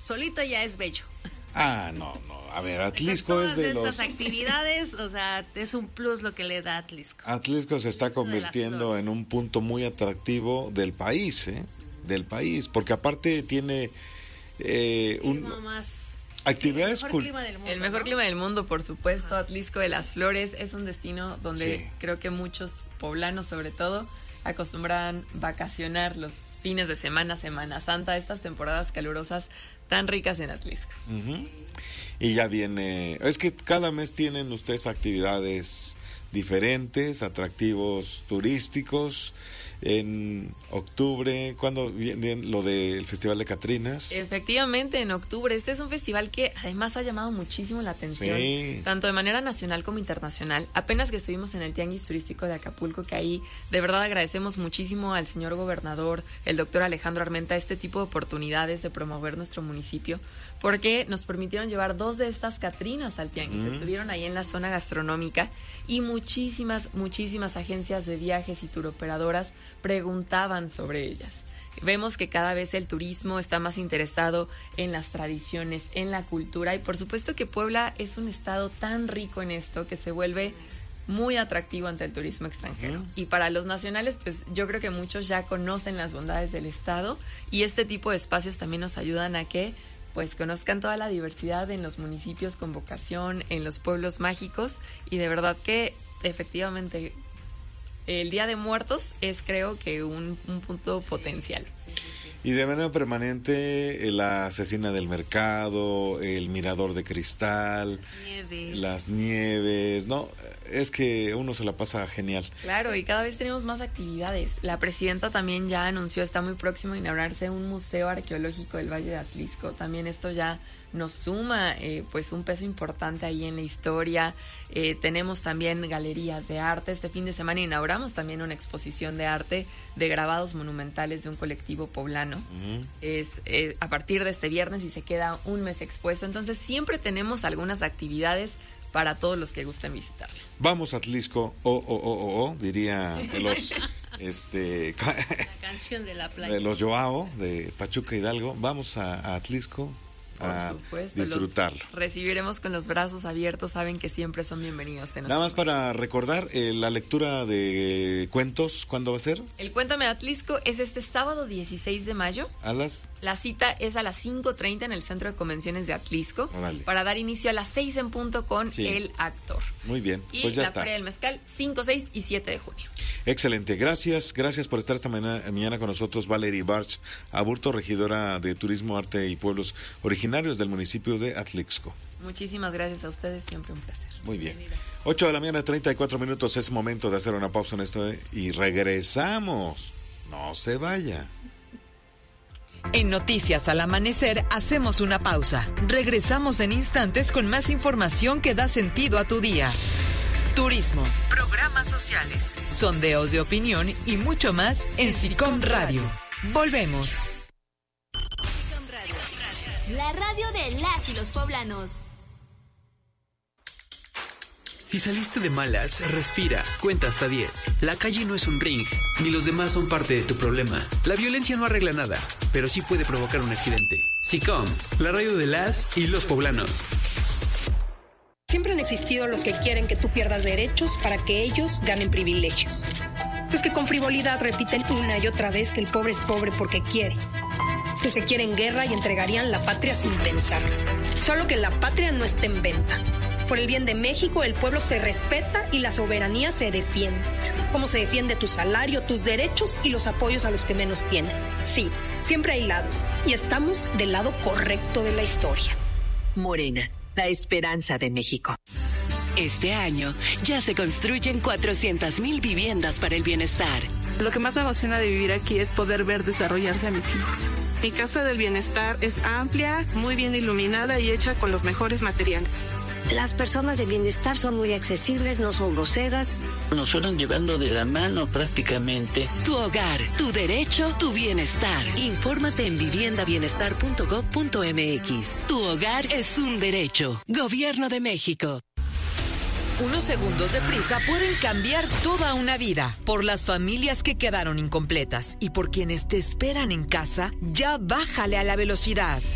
solito ya es bello. No. A ver, Atlixco es de estas actividades, o sea, es un plus lo que le da Atlixco. Atlixco se está convirtiendo en un punto muy atractivo del país, Del país, porque aparte tiene actividades el mejor clima del mundo, por supuesto. Atlixco de las Flores es un destino donde creo que muchos poblanos, sobre todo, acostumbran vacacionar los fines de semana, Semana Santa, estas temporadas calurosas tan ricas en Atlixco. Y ya viene, es que cada mes tienen ustedes actividades diferentes, atractivos turísticos. En octubre, ¿cuándo viene lo del Festival de Catrinas? Efectivamente, en octubre. Este es un festival que además ha llamado muchísimo la atención, tanto de manera nacional como internacional. Apenas que estuvimos en el Tianguis Turístico de Acapulco, que ahí de verdad agradecemos muchísimo al señor gobernador, el doctor Alejandro Armenta, este tipo de oportunidades de promover nuestro municipio, porque nos permitieron llevar 2 de estas Catrinas al Tianguis. Estuvieron ahí en la zona gastronómica y muchísimas agencias de viajes y turoperadoras preguntaban sobre ellas. Vemos que cada vez el turismo está más interesado en las tradiciones, en la cultura, y por supuesto que Puebla es un estado tan rico en esto que se vuelve muy atractivo ante el turismo extranjero. Y para los nacionales, pues yo creo que muchos ya conocen las bondades del estado, y este tipo de espacios también nos ayudan a que pues conozcan toda la diversidad en los municipios con vocación, en los pueblos mágicos, y de verdad que efectivamente el Día de Muertos es, creo que, un punto potencial. Y de manera permanente, la Asesina del Mercado, el Mirador de Cristal, las nieves, ¿no? Es que uno se la pasa genial. Claro, y cada vez tenemos más actividades. La presidenta también ya anunció, está muy próximo a inaugurarse un museo arqueológico del Valle de Atlixco. También esto ya nos suma pues un peso importante ahí en la historia. Tenemos también galerías de arte. Este fin de semana inauguramos también una exposición de arte de grabados monumentales de un colectivo poblano. Es a partir de este viernes y se queda un mes expuesto. Entonces siempre tenemos algunas actividades para todos los que gusten visitarlos. Vamos a Atlixco, diría los la canción de la playa. De los Joao de Pachuca Hidalgo. Vamos a Atlixco a disfrutarlo. Recibiremos con los brazos abiertos, saben que siempre son bienvenidos. Nada más para recordar, la lectura de cuentos, ¿cuándo va a ser? El Cuéntame de Atlixco es este sábado 16 de mayo. La cita es a las 5:30 en el Centro de Convenciones de Atlixco. Vale. Para dar inicio a las 6 en punto con el actor. Muy bien, y pues ya la está. Feria del Mezcal, 5, 6 y 7 de junio. Excelente, gracias por estar esta mañana con nosotros, Valerie Barch Aburto, regidora de Turismo, Arte y Pueblos Originarios del municipio de Atlixco. Muchísimas gracias a ustedes, siempre un placer. Muy bien. 8 de la mañana, 34 minutos, es momento de hacer una pausa en esto y regresamos. No se vaya. En Noticias al Amanecer hacemos una pausa. Regresamos en instantes con más información que da sentido a tu día. Turismo, programas sociales, sondeos de opinión y mucho más en SICOM Radio. Volvemos. La radio de las y los poblanos. Si saliste de malas, respira, cuenta hasta 10. La calle no es un ring, ni los demás son parte de tu problema. La violencia no arregla nada, pero sí puede provocar un accidente. SICOM, la radio de las y los poblanos. Siempre han existido los que quieren que tú pierdas derechos para que ellos ganen privilegios. Los que con frivolidad repiten una y otra vez que el pobre es pobre porque quiere. Los que quieren guerra y entregarían la patria sin pensar. Solo que la patria no esté en venta. Por el bien de México, el pueblo se respeta y la soberanía se defiende. Como se defiende tu salario, tus derechos y los apoyos a los que menos tienen. Sí, siempre hay lados. Y estamos del lado correcto de la historia. Morena, la esperanza de México. Este año ya se construyen 400,000 viviendas para el bienestar. Lo que más me emociona de vivir aquí es poder ver desarrollarse a mis hijos. Mi casa del bienestar es amplia, muy bien iluminada y hecha con los mejores materiales. Las personas de bienestar son muy accesibles, no son groseras. Nos fueron llevando de la mano prácticamente. Tu hogar, tu derecho, tu bienestar. Infórmate en viviendabienestar.gov.mx. Tu hogar es un derecho. Gobierno de México. Unos segundos de prisa pueden cambiar toda una vida. Por las familias que quedaron incompletas y por quienes te esperan en casa, ya bájale a la velocidad.